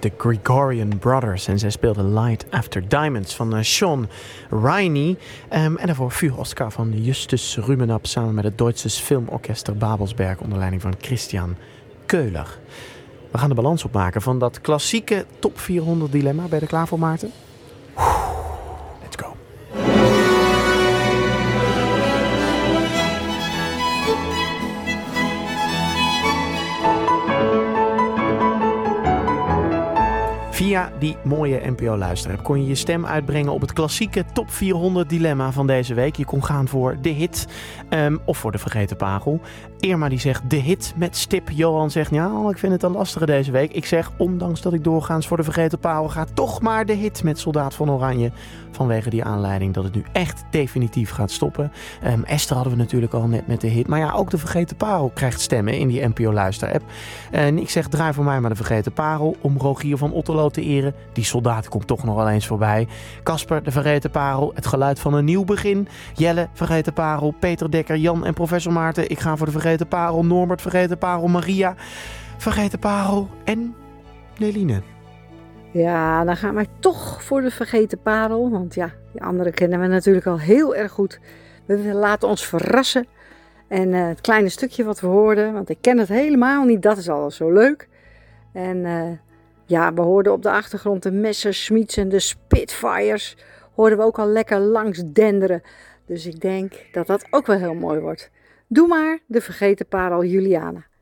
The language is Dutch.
de Gregorian Brothers. En zij speelden Light After Diamonds van Sean Riney. En daarvoor Für Oscar van Justus Rumenap samen met het Deutsches Filmorchester Babelsberg onder leiding van Christian Keuler. We gaan de balans opmaken van dat klassieke top 400 dilemma. Ben je er klaar voor, Maarten? Let's go. Via die mooie NPO-luisterapp kon je je stem uitbrengen op het klassieke top 400 dilemma van deze week. Je kon gaan voor de hit of voor de vergeten parel. Irma die zegt de hit met stip. Johan zegt ja, ik vind het een lastige deze week. Ik zeg, ondanks dat ik doorgaans voor de vergeten parel ga, toch maar de hit met Soldaat van Oranje. Vanwege die aanleiding dat het nu echt definitief gaat stoppen. Esther hadden we natuurlijk al net met de hit. Maar ja, ook de vergeten parel krijgt stemmen in die NPO-luisterapp. En ik zeg, draai voor mij maar de vergeten parel om Rogier van Otterlo te eren. Die soldaat komt toch nog wel eens voorbij. Kasper, de vergeten parel, het geluid van een nieuw begin. Jelle, vergeten parel. Peter Dekker, Jan en professor Maarten. Ik ga voor de vergeten parel. Norbert, vergeten parel. Maria, vergeten parel. En Neline. Ja, dan gaan wij toch voor de vergeten parel. Want ja, die andere kennen we natuurlijk al heel erg goed. We laten ons verrassen. En het kleine stukje wat we hoorden, want ik ken het helemaal niet, dat is al zo leuk. En ja, we hoorden op de achtergrond de Messerschmitts en de Spitfires. Hoorden we ook al lekker langs denderen. Dus ik denk dat dat ook wel heel mooi wordt. Doe maar de vergeten parel Juliana.